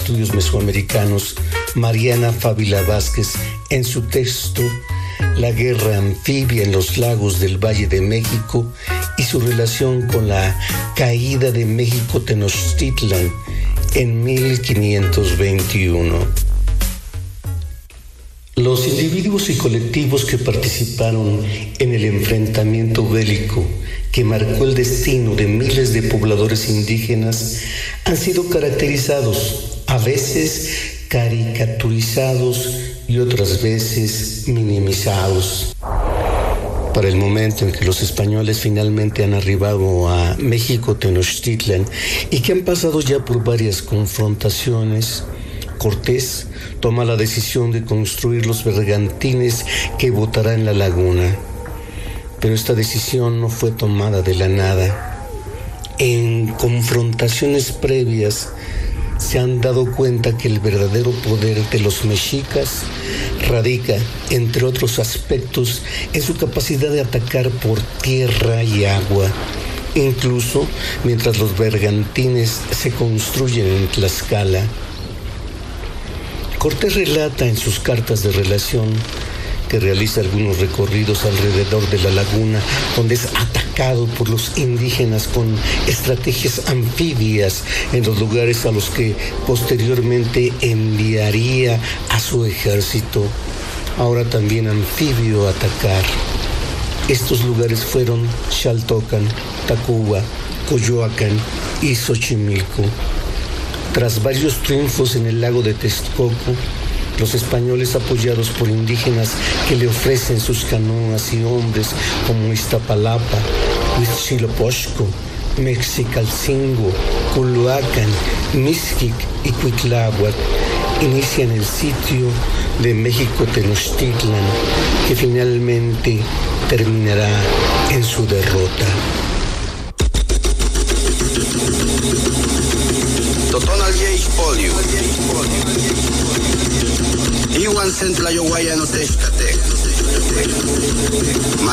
Estudios Mesoamericanos, Mariana Fávila Vázquez, en su texto La guerra anfibia en los lagos del Valle de México y su relación con la caída de México Tenochtitlan en 1521. Los individuos y colectivos que participaron en el enfrentamiento bélico que marcó el destino de miles de pobladores indígenas han sido caracterizados, a veces caricaturizados y otras veces minimizados. Para el momento en que los españoles finalmente han arribado a México Tenochtitlan y que han pasado ya por varias confrontaciones, Cortés toma la decisión de construir los bergantines que botará en la laguna. Pero esta decisión no fue tomada de la nada. En confrontaciones previas se han dado cuenta que el verdadero poder de los mexicas radica, entre otros aspectos, en su capacidad de atacar por tierra y agua, incluso mientras los bergantines se construyen en Tlaxcala. Cortés relata en sus cartas de relación que realiza algunos recorridos alrededor de la laguna, donde es atacado por los indígenas con estrategias anfibias en los lugares a los que posteriormente enviaría a su ejército, ahora también anfibio, a atacar. Estos lugares fueron Xaltocan, Tacuba, Coyoacán y Xochimilco. Tras varios triunfos en el lago de Texcoco, los españoles, apoyados por indígenas que le ofrecen sus canoas y hombres como Iztapalapa, Huitzilopochtli, Mexicalcingo, Culhuacán, Mixquic y Cuitláhuac, inician el sitio de México Tenochtitlan, que finalmente terminará en su derrota. Totonal Yeis Poliu. Iwan Centlayo Guayano Texcatec.